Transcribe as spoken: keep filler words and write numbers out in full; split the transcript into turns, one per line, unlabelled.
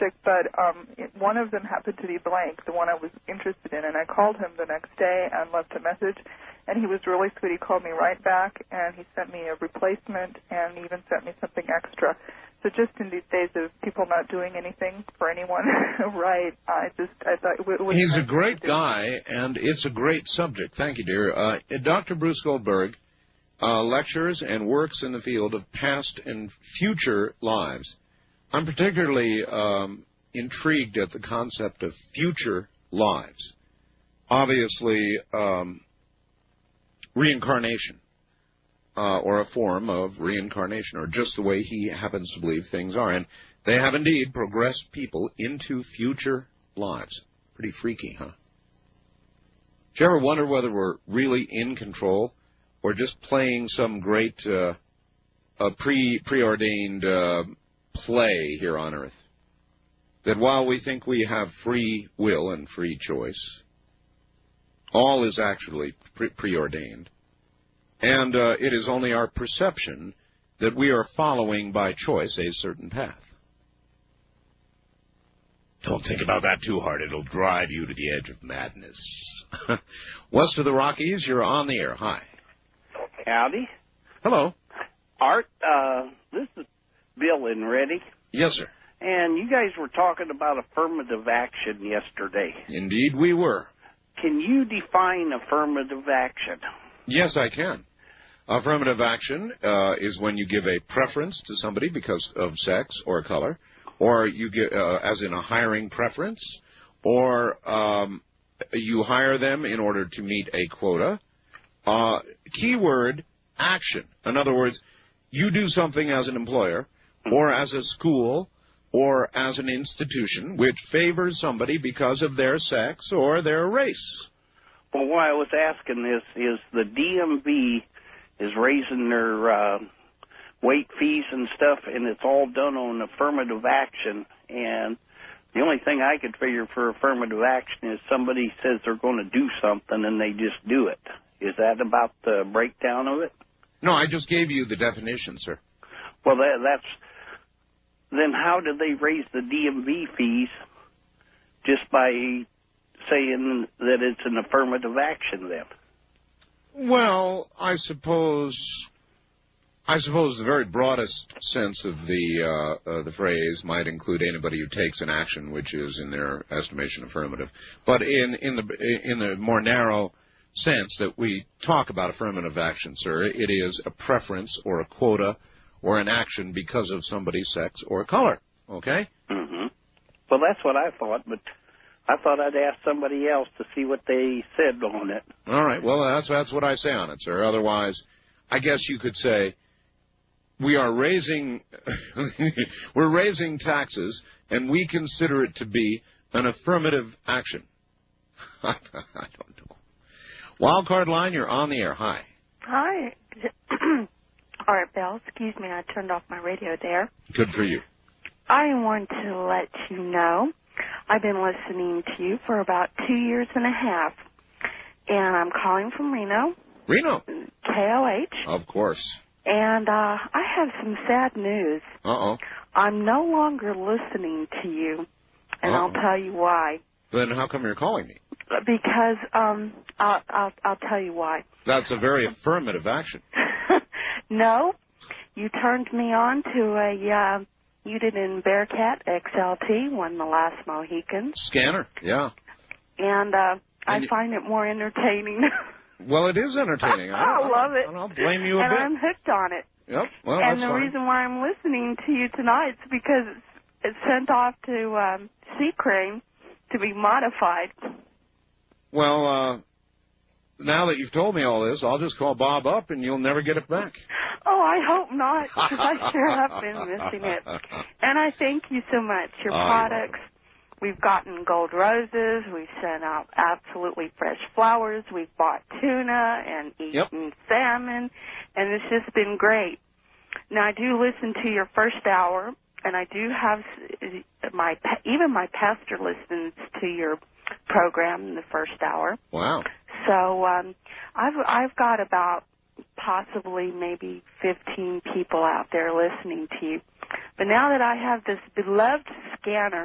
subject, but um, it, one of them happened to be blank, the one I was interested in, and I called him the next day and left a message, and he was really sweet. He called me right back, and he sent me a replacement and even sent me something extra. So just in these days of people not doing anything for anyone, right, I just, I thought it was...
He's
nice
a great guy, and it's a great subject. Thank you, dear. Uh, Doctor Bruce Goldberg uh, lectures and works in the field of past and future lives. I'm particularly um, intrigued at the concept of future lives. Obviously, um, reincarnation, uh, or a form of reincarnation, or just the way he happens to believe things are. And they have indeed progressed people into future lives. Pretty freaky, huh? Do you ever wonder whether we're really in control or just playing some great uh, uh, pre preordained uh, play here on Earth? That while we think we have free will and free choice, all is actually pre preordained. And uh, it is only our perception that we are following by choice a certain path. Don't think about that too hard. It'll drive you to the edge of madness. West of the Rockies, you're on the air. Hi.
Howdy.
Hello.
Art, uh, this is Bill in Ready.
Yes, sir.
And you guys were talking about affirmative action yesterday.
Indeed we were.
Can you define affirmative action?
Yes, I can. Affirmative action uh, is when you give a preference to somebody because of sex or color, or you get, uh, as in a hiring preference, or um, you hire them in order to meet a quota. Uh, keyword, action. In other words, you do something as an employer, or as a school, or as an institution which favors somebody because of their sex or their race.
Well, why I was asking this is the D M V is raising their uh, weight fees and stuff, and it's all done on affirmative action. And the only thing I could figure for affirmative action is somebody says they're going to do something and they just do it. Is that about the breakdown of it?
No, I just gave you the definition, sir.
Well, that, that's... Then how do they raise the D M V fees just by saying that it's an affirmative action then?
Well, I suppose, I suppose the very broadest sense of the uh, uh, the phrase might include anybody who takes an action which is, in their estimation, affirmative. But in in the in the more narrow sense that we talk about affirmative action, sir, it is a preference or a quota or an action because of somebody's sex or color. Okay?
Mm-hmm. Well, that's what I thought, but I thought I'd ask somebody else to see what they said on it.
All right. Well, that's that's what I say on it, sir. Otherwise, I guess you could say we are raising we're raising taxes, and we consider it to be an affirmative action. I don't know. Wildcard line, you're on the air. Hi.
Hi. All right, Bill. Excuse me. I turned off my radio there.
Good for you.
I want to let you know I've been listening to you for about two years and a half, and I'm calling from Reno.
Reno.
K O H.
Of course.
And uh, I have some sad news.
Uh-oh.
I'm no longer listening to you, and
Uh-oh.
I'll tell you why.
Then how come you're calling me?
Because um, I'll, I'll, I'll tell you why.
That's a very affirmative action.
No, you turned me on to a, uh, you did in Bearcat X L T, won the last Mohican.
Scanner, yeah.
And, uh, I
and
find it more entertaining.
Well, it is entertaining. I,
I love it.
I don't blame you a
and
bit.
I'm hooked on it.
Yep, well,
And
that's
the
fine.
reason why I'm listening to you tonight is because it's, it's sent off to um, Sea Crane to be modified.
Well, uh, now that you've told me all this, I'll just call Bob up and you'll never get it back.
Oh, I hope not, because I sure have been missing it. And I thank you so much. Your
oh,
products, we've gotten gold roses, we've sent out absolutely fresh flowers, we've bought tuna and eaten
yep.
salmon, and it's just been great. Now, I do listen to your first hour, and I do have my, even my pastor listens to your program in the first hour.
Wow.
So um, I've I've got about possibly maybe fifteen people out there listening to you. But now that I have this beloved scanner